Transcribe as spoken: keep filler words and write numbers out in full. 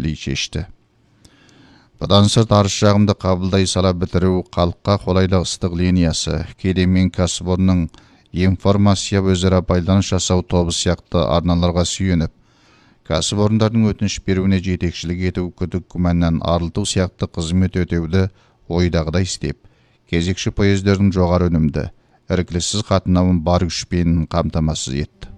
белгілей шешті. Бұдан сырт арыз шағымды қабылдай сала бітіру, халыққа қолайлы ыстық линиясы, кеденмен кәсіпорынның информация өзара байланыс жасау тобы сияқты арналарға сүйеніп, кәсіпорындардың өтініш беруіне жетекшілік ету, күдік күмәннен арылту сияқты қызмет өтеуді ойдағыдай істеп, кезекші поездердің жоғары өнімді, іркіліссіз қатынауын бар күшпен қамтамасыз етті.